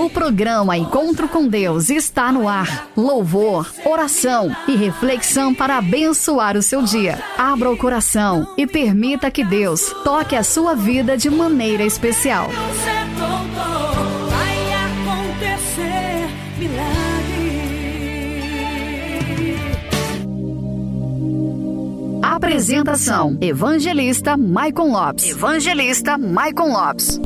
O programa Encontro com Deus está no ar. Louvor, oração e reflexão para abençoar o seu dia. Abra o coração e permita que Deus toque a sua vida de maneira especial. Vai acontecer milagre. Apresentação: Evangelista Maicon Lopes. Evangelista Maicon Lopes.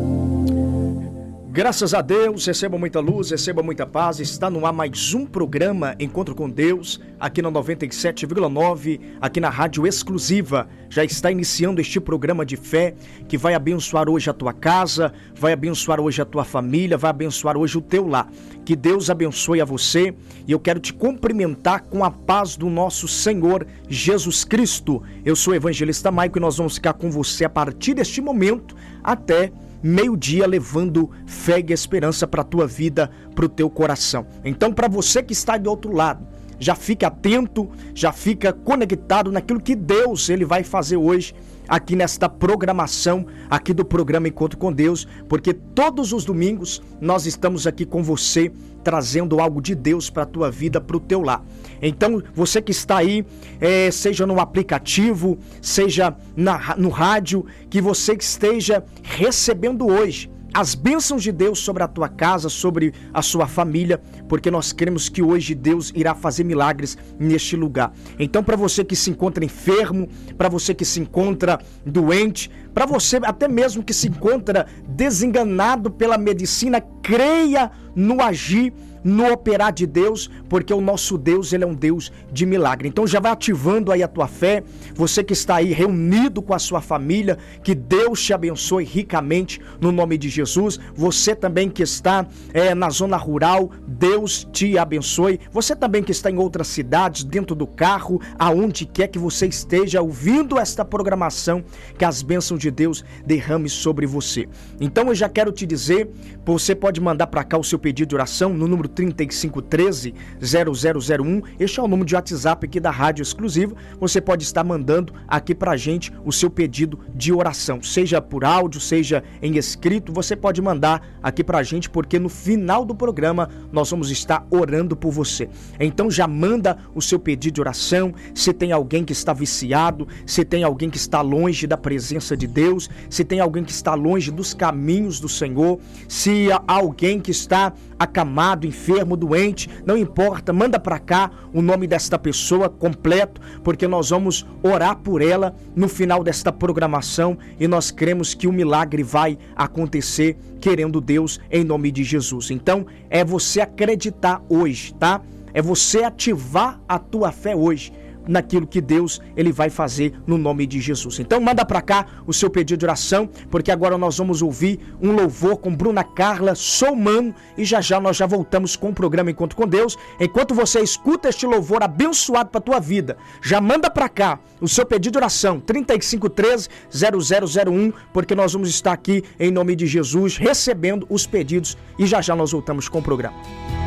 Graças a Deus, receba muita luz, receba muita paz. Está no ar mais um programa Encontro com Deus, aqui na 97,9, aqui na Rádio Exclusiva. Já está iniciando este programa de fé que vai abençoar hoje a tua casa, vai abençoar hoje a tua família, vai abençoar hoje o teu lar. Que Deus abençoe a você e eu quero te cumprimentar com a paz do nosso Senhor Jesus Cristo. Eu sou o Evangelista Maicon e nós vamos ficar com você a partir deste momento até meio-dia, levando fé e esperança para a tua vida, para o teu coração. Então, para você que está do outro lado, já fica atento, já fica conectado naquilo que Deus ele vai fazer hoje aqui nesta programação, aqui do programa Encontro com Deus, porque todos os domingos nós estamos aqui com você, trazendo algo de Deus para a tua vida, para o teu lar. Então, você que está aí, seja no aplicativo, seja no rádio, que você esteja recebendo hoje as bênçãos de Deus sobre a tua casa, sobre a sua família, porque nós cremos que hoje Deus irá fazer milagres neste lugar. Então, para você que se encontra enfermo, para você que se encontra doente, para você até mesmo que se encontra desenganado pela medicina, creia no agir, no operar de Deus, porque o nosso Deus, ele é um Deus de milagre. Então já vai ativando aí a tua fé, você que está aí reunido com a sua família, que Deus te abençoe ricamente no nome de Jesus. Você também que está na zona rural, Deus te abençoe. Você também que está em outras cidades, dentro do carro, aonde quer que você esteja ouvindo esta programação, que as bênçãos de Deus derrame sobre você. Então eu já quero te dizer, você pode mandar para cá o seu pedido de oração no número 3513-0001. Este é o número de WhatsApp aqui da Rádio Exclusiva. Você pode estar mandando aqui pra gente o seu pedido de oração, seja por áudio, seja em escrito. Você pode mandar aqui pra gente, porque no final do programa nós vamos estar orando por você. Então já manda o seu pedido de oração. Se tem alguém que está viciado, se tem alguém que está longe da presença de Deus, se tem alguém que está longe dos caminhos do Senhor, se há alguém que está acamado, enfermo, doente, não importa, manda para cá o nome desta pessoa completo, porque nós vamos orar por ela no final desta programação e nós cremos que o milagre vai acontecer, querendo Deus, em nome de Jesus. Então, é você acreditar hoje, tá? É você ativar a tua fé hoje naquilo que Deus ele vai fazer no nome de Jesus. Então manda pra cá o seu pedido de oração, porque agora nós vamos ouvir um louvor com Bruna Carla, Sou Humano, e já nós já voltamos com o programa Encontro com Deus. Enquanto você escuta este louvor abençoado pra tua vida, já manda pra cá o seu pedido de oração 3513-0001, porque nós vamos estar aqui em nome de Jesus recebendo os pedidos e já nós voltamos com o programa.